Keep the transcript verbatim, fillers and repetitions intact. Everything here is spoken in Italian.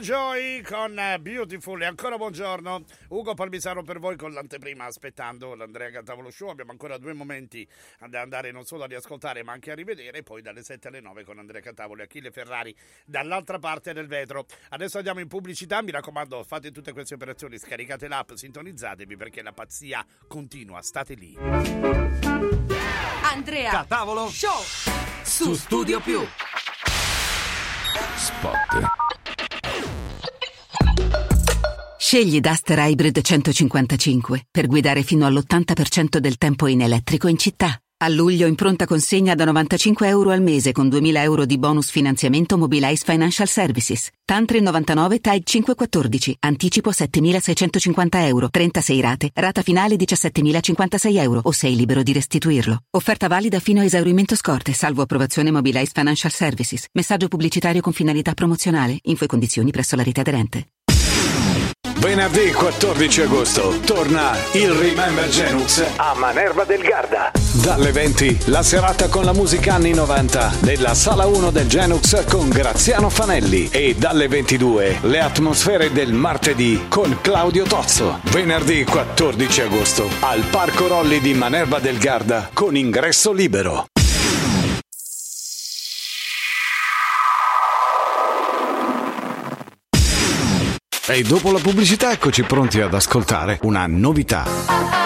Joy con Beautiful. E ancora buongiorno, Ugo Palmisano per voi con l'anteprima, aspettando l'Andrea Cantavolo Show. Abbiamo ancora due momenti da andare non solo a riascoltare ma anche a rivedere, poi dalle sette alle nove con Andrea Cantavolo e Achille Ferrari dall'altra parte del vetro. Adesso andiamo in pubblicità, mi raccomando, fate tutte queste operazioni, scaricate l'app, sintonizzatevi perché la pazzia continua, state lì. Andrea Cantavolo Show su Studio Più. Spot. Scegli Duster Hybrid centocinquantacinque per guidare fino all'ottanta per cento del tempo in elettrico in città. A luglio in pronta consegna da novantacinque euro al mese con duemila euro di bonus finanziamento Mobilize Financial Services. Tantri novantanove T A I cinquecentoquattordici. Anticipo settemilaseicentocinquanta euro. trentasei rate. Rata finale diciassettemilacinquantasei euro o sei libero di restituirlo. Offerta valida fino a esaurimento scorte, salvo approvazione Mobilize Financial Services. Messaggio pubblicitario con finalità promozionale. Info e condizioni presso la rete aderente. Venerdì quattordici agosto torna il Remember Genux a Manerva del Garda. Dalle venti la serata con la musica anni novanta della Sala uno del Genux con Graziano Fanelli e dalle ventidue le atmosfere del martedì con Claudio Tozzo. Venerdì quattordici agosto al Parco Rolli di Manerva del Garda con ingresso libero. E dopo la pubblicità eccoci pronti ad ascoltare una novità.